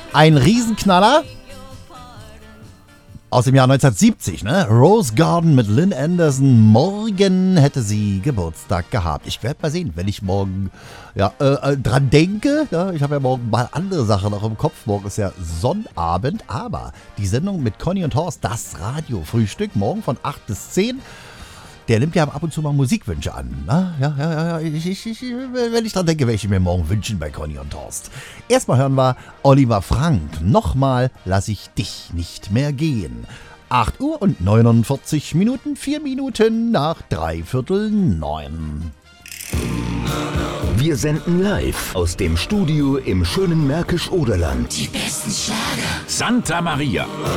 Ein Riesenknaller aus dem Jahr 1970, ne? Rose Garden mit Lynn Anderson. Morgen hätte sie Geburtstag gehabt. Ich werde mal sehen, wenn ich morgen dran denke. Ja, ich habe ja morgen mal andere Sachen noch im Kopf. Morgen ist ja Sonnabend. Aber die Sendung mit Conny und Horst, das Radiofrühstück, morgen von 8 bis 10. Der nimmt ja ab und zu mal Musikwünsche an. Ne? Ja. Wenn ich dran denke, werde ich mir morgen wünschen bei Conny und Horst. Erstmal hören wir Oliver Frank. Nochmal lass ich dich nicht mehr gehen. 8 Uhr und 49 Minuten, 4 Minuten nach 8:45. Wir senden live aus dem Studio im schönen Märkisch-Oderland. Die besten Schlager. Santa Maria.